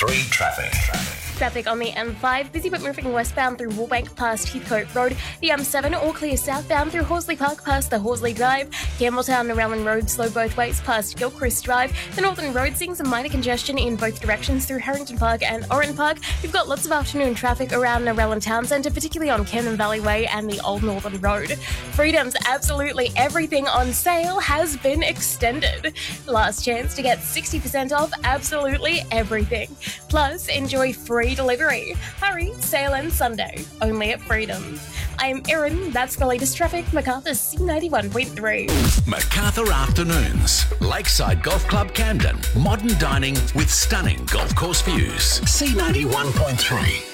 91.3 traffic. Traffic on the M5, busy but moving westbound through Wallbank past Heathcote Road. The M7 all clear southbound through Horsley Park past the Horsley Drive. Campbelltown and Rowland Road slow both ways past Gilchrist Drive. The Northern Road seeing some minor congestion in both directions through Harrington Park and Oran Park. We've got lots of afternoon traffic around Narellan Town Centre, particularly on Camden Valley Way and the Old Northern Road. Freedom's absolutely everything on sale has been extended. Last chance to get 60% off absolutely everything. Plus, enjoy free delivery. Hurry, sale ends Sunday, only at Freedom. I'm Erin, that's the latest traffic, Macarthur's C91.3. Macarthur Afternoons. Lakeside Golf Club Camden. Modern dining with stunning golf course views. C91.3.